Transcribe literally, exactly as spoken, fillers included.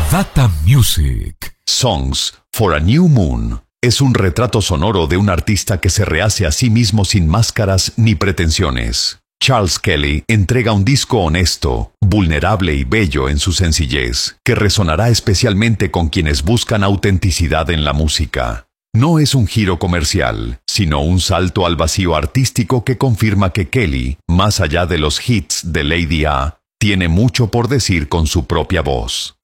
Data Music. Songs for a New Moon es un retrato sonoro de un artista que se rehace a sí mismo sin máscaras ni pretensiones. Charles Kelly entrega un disco honesto, vulnerable y bello en su sencillez, que resonará especialmente con quienes buscan autenticidad en la música. No es un giro comercial, sino un salto al vacío artístico que confirma que Kelly, más allá de los hits de Lady A, tiene mucho por decir con su propia voz.